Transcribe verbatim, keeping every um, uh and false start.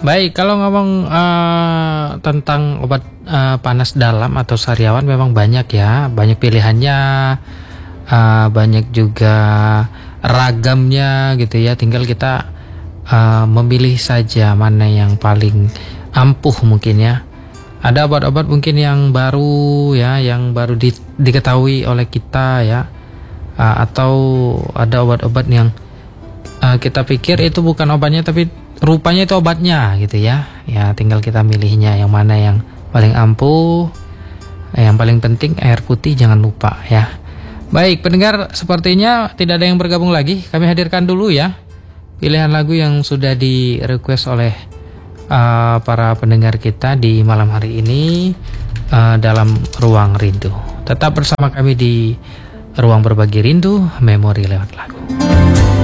Baik, kalau ngomong uh, tentang obat uh, panas dalam atau sariawan memang banyak ya, banyak pilihannya, uh, banyak juga ragamnya gitu ya. Tinggal kita uh, memilih saja mana yang paling ampuh mungkin ya. Ada obat-obat mungkin yang baru ya, yang baru di, diketahui oleh kita ya, uh, atau ada obat-obat yang uh, kita pikir itu bukan obatnya tapi rupanya itu obatnya gitu ya. Ya tinggal kita milihnya yang mana yang paling ampuh. Yang paling penting air putih jangan lupa ya. Baik pendengar, sepertinya tidak ada yang bergabung lagi. Kami hadirkan dulu ya pilihan lagu yang sudah di request oleh uh, para pendengar kita di malam hari ini uh, dalam Ruang Rindu. Tetap bersama kami di Ruang Berbagi Rindu, Memori lewat lagu.